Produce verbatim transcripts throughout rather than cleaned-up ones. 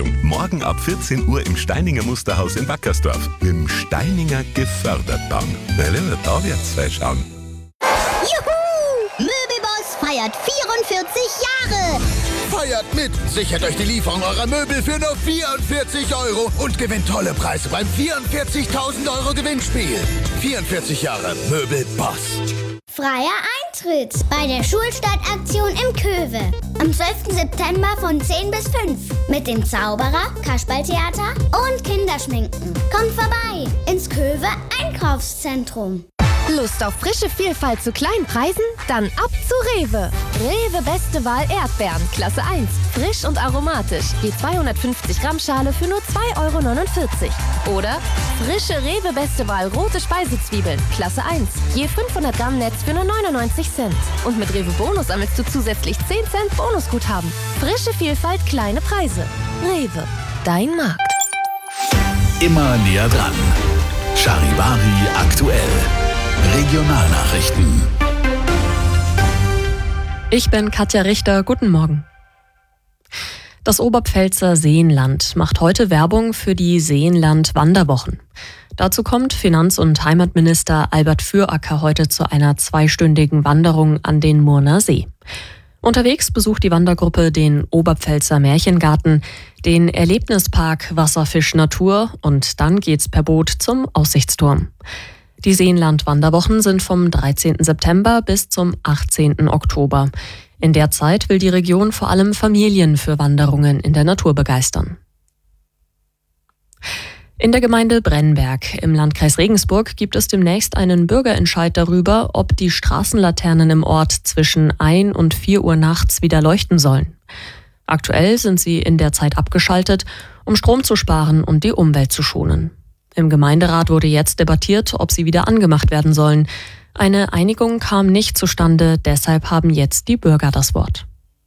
Ausstellung. Morgen ab vierzehn Uhr im Steininger Musterhaus in Wackersdorf. Mit dem Steininger Gefördertbaum. Na, da wird's fein schauen. Juhu! Möbelboss feiert vierundvierzig Jahre. Feiert mit! Sichert euch die Lieferung eurer Möbel für nur vierundvierzig Euro und gewinnt tolle Preise beim vierundvierzigtausend Euro Gewinnspiel. vierundvierzig Jahre Möbelboss. Freier Eintritt bei der Schulstadtaktion im Köwe. Am zwölften September von zehn bis fünf. Mit dem Zauberer, Kasperltheater und Kinderschminken. Kommt vorbei ins Köwe Einkaufszentrum. Lust auf frische Vielfalt zu kleinen Preisen? Dann ab zu Rewe. Rewe Beste Wahl Erdbeeren, Klasse eins. Frisch und aromatisch. Je zweihundertfünfzig Gramm Schale für nur zwei Euro neunundvierzig. Oder frische Rewe Beste Wahl rote Speisezwiebeln, Klasse eins. Je fünfhundert Gramm Netz für nur neunundneunzig Cent. Und mit Rewe Bonus sammelst du zusätzlich zehn Cent Bonusguthaben. Frische Vielfalt, kleine Preise. Rewe, dein Markt. Immer näher dran. Charivari aktuell. Regionalnachrichten. Ich bin Katja Richter, guten Morgen. Das Oberpfälzer Seenland macht heute Werbung für die Seenland-Wanderwochen. Dazu kommt Finanz- und Heimatminister Albert Füracker heute zu einer zweistündigen Wanderung an den Murner See. Unterwegs besucht die Wandergruppe den Oberpfälzer Märchengarten, den Erlebnispark Wasserfisch Natur und dann geht's per Boot zum Aussichtsturm. Die Seenland-Wanderwochen sind vom dreizehnten September bis zum achtzehnten Oktober. In der Zeit will die Region vor allem Familien für Wanderungen in der Natur begeistern. In der Gemeinde Brennberg im Landkreis Regensburg gibt es demnächst einen Bürgerentscheid darüber, ob die Straßenlaternen im Ort zwischen ein und vier Uhr nachts wieder leuchten sollen. Aktuell sind sie in der Zeit abgeschaltet, um Strom zu sparen und die Umwelt zu schonen. Im Gemeinderat wurde jetzt debattiert, ob sie wieder angemacht werden sollen. Eine Einigung kam nicht zustande, deshalb haben jetzt die Bürger das Wort.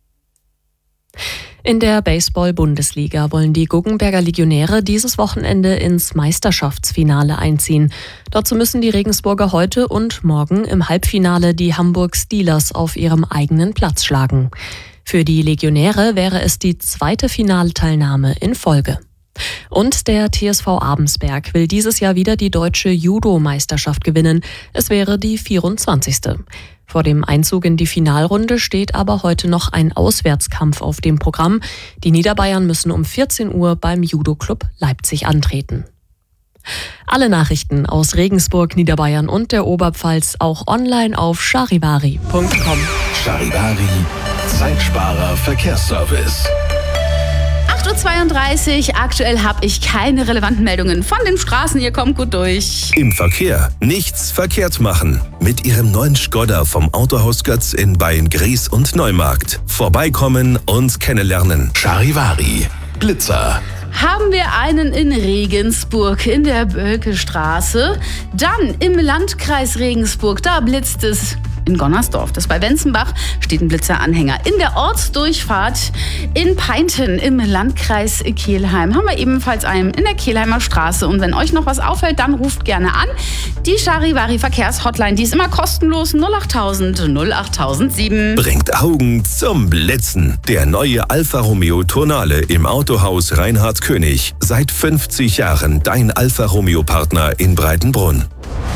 In der Baseball-Bundesliga wollen die Guggenberger Legionäre dieses Wochenende ins Meisterschaftsfinale einziehen. Dazu müssen die Regensburger heute und morgen im Halbfinale die Hamburg Steelers auf ihrem eigenen Platz schlagen. Für die Legionäre wäre es die zweite Finalteilnahme in Folge. Und der T S V Abensberg will dieses Jahr wieder die deutsche Judo-Meisterschaft gewinnen. Es wäre die vierundzwanzigste. Vor dem Einzug in die Finalrunde steht aber heute noch ein Auswärtskampf auf dem Programm. Die Niederbayern müssen um vierzehn Uhr beim Judo-Club Leipzig antreten. Alle Nachrichten aus Regensburg, Niederbayern und der Oberpfalz auch online auf charivari punkt com. Charivari, Zeitsparer Verkehrsservice. acht Uhr zweiunddreißig, aktuell habe ich keine relevanten Meldungen von den Straßen, ihr kommt gut durch. Im Verkehr nichts verkehrt machen. Mit Ihrem neuen Skoda vom Autohaus Götz in Beyen-Gries und Neumarkt. Vorbeikommen und kennenlernen. Charivari, Blitzer. Haben wir einen in Regensburg in der Bölkestraße. Dann im Landkreis Regensburg, da blitzt es. In Gonnersdorf, das bei Wenzenbach, steht ein Blitzeranhänger. In der Ortsdurchfahrt in Peinten im Landkreis Kelheim haben wir ebenfalls einen in der Kelheimer Straße. Und wenn euch noch was auffällt, dann ruft gerne an. Die Charivari Verkehrshotline, die ist immer kostenlos. null achttausend null achttausendsieben. Bringt Augen zum Blitzen. Der neue Alfa Romeo Tonale im Autohaus Reinhard König. Seit fünfzig Jahren dein Alfa Romeo Partner in Breitenbrunn.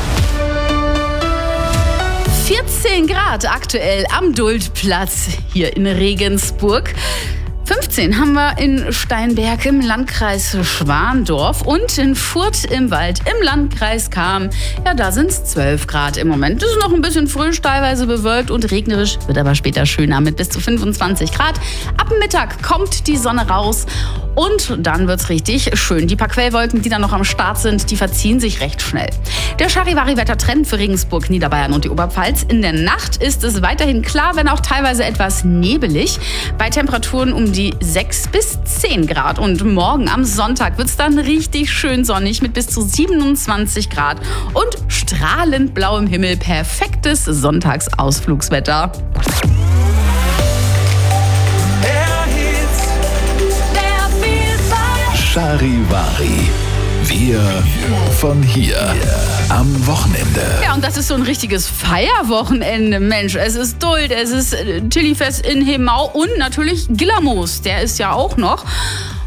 vierzehn Grad aktuell am Duldplatz hier in Regensburg. fünfzehn haben wir in Steinberg im Landkreis Schwandorf und in Furth im Wald im Landkreis Cham. Ja, da sind es zwölf Grad im Moment. Das ist noch ein bisschen frisch, teilweise bewölkt und regnerisch, wird aber später schöner mit bis zu fünfundzwanzig Grad. Ab Mittag kommt die Sonne raus und dann wird's richtig schön. Die paar Quellwolken, die dann noch am Start sind, die verziehen sich recht schnell. Der Charivari-Wettertrend für Regensburg, Niederbayern und die Oberpfalz. In der Nacht ist es weiterhin klar, wenn auch teilweise etwas nebelig. Bei Temperaturen um die sechs bis zehn Grad. Und morgen am Sonntag wird's dann richtig schön sonnig mit bis zu siebenundzwanzig Grad und strahlend blauem Himmel. Perfektes Sonntagsausflugswetter. Charivari. Wir von hier. Am Wochenende. Ja, und das ist so ein richtiges Feierwochenende. Mensch, es ist Duld, es ist Chilifest in Hemau und natürlich Gillermoos. Der ist ja auch noch.